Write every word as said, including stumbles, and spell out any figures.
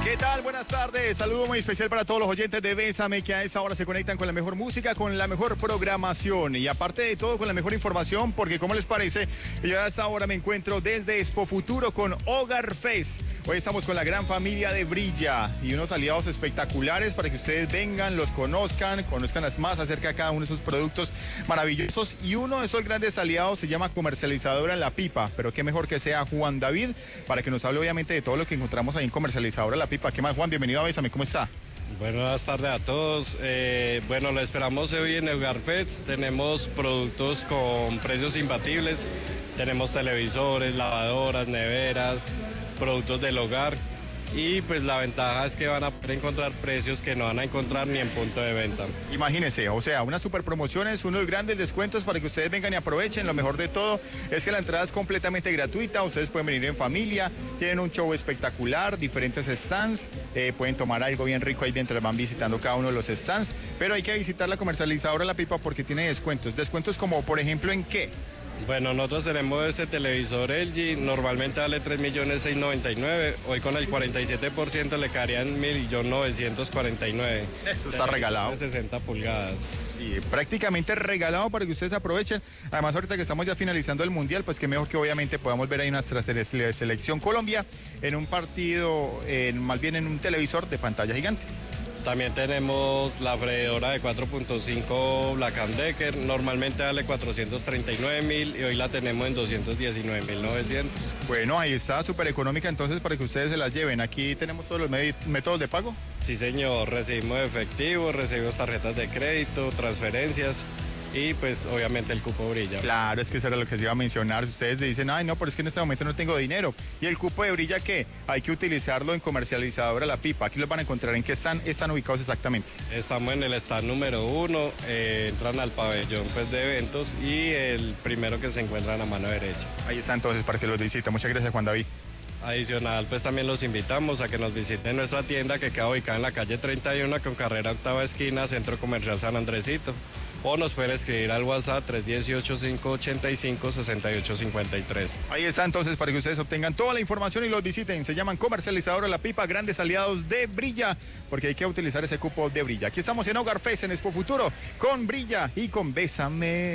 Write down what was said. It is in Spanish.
¿Qué tal? Buenas tardes. Saludo muy especial para todos los oyentes de Bésame que a esta hora se conectan con la mejor música, con la mejor programación y aparte de todo con la mejor información porque como les parece, yo a esta hora me encuentro desde Expo Futuro con Hogar Fest. Hoy estamos con la gran familia de Brilla y unos aliados espectaculares para que ustedes vengan, los conozcan, conozcan más acerca de cada uno de esos productos maravillosos y uno de esos grandes aliados se llama Comercializadora La Pipa, pero qué mejor que sea Juan David para que nos hable obviamente de todo lo que encontramos ahí en Comercializadora La Pipa. ¿Qué más, Juan? Bienvenido a Bésame, ¿cómo está? Buenas tardes a todos. Eh, bueno, lo esperamos hoy en Hogar Fest. Tenemos productos con precios imbatibles. Tenemos televisores, lavadoras, neveras, productos del hogar. Y pues la ventaja es que van a poder encontrar precios que no van a encontrar ni en punto de venta. Imagínense, o sea, unas super promociones, unos grandes descuentos para que ustedes vengan y aprovechen. Lo mejor de todo es que la entrada es completamente gratuita, ustedes pueden venir en familia, tienen un show espectacular, diferentes stands, eh, pueden tomar algo bien rico ahí mientras van visitando cada uno de los stands, pero hay que visitar la Comercializadora La Pipa porque tiene descuentos. ¿Descuentos como por ejemplo en qué? Bueno, nosotros tenemos este televisor L G, normalmente vale tres millones seiscientos noventa y nueve, hoy con el cuarenta y siete por ciento le caerían un millón novecientos cuarenta y nueve. Esto está regalado. De sesenta pulgadas. Y prácticamente regalado para que ustedes aprovechen. Además, ahorita que estamos ya finalizando el Mundial, pues que mejor que obviamente podamos ver ahí nuestra selección Colombia en un partido, en, más bien en un televisor de pantalla gigante. También tenemos la freidora de cuatro punto cinco Black and Decker, normalmente vale cuatrocientos treinta y nueve mil y hoy la tenemos en doscientos diecinueve mil novecientos. Bueno, ahí está, súper económica entonces para que ustedes se las lleven. Aquí tenemos todos los métodos de pago. Sí señor, recibimos efectivo, recibimos tarjetas de crédito, transferencias. Y pues obviamente el cupo Brilla. Claro, es que eso era lo que se iba a mencionar. Ustedes dicen, ay no, pero es que en este momento no tengo dinero. ¿Y el cupo de Brilla qué? Hay que utilizarlo en Comercializadora La Pipa. Aquí los van a encontrar. ¿En qué están, están ubicados exactamente? Estamos en el stand número uno, eh, entran al pabellón pues, de eventos y el primero que se encuentra a la mano derecha. Ahí está entonces para que los visiten. Muchas gracias, Juan David. Adicional, pues también los invitamos a que nos visiten nuestra tienda que queda ubicada en la calle treinta y uno con carrera octava esquina, Centro Comercial San Andresito. O nos pueden escribir al WhatsApp tres uno ocho, cinco ocho cinco, seis ocho cinco tres. Ahí está entonces para que ustedes obtengan toda la información y los visiten. Se llaman Comercializadora La Pipa, grandes aliados de Brilla, porque hay que utilizar ese cupo de Brilla. Aquí estamos en Hogar Fest en Expo Futuro con Brilla y con Bésame.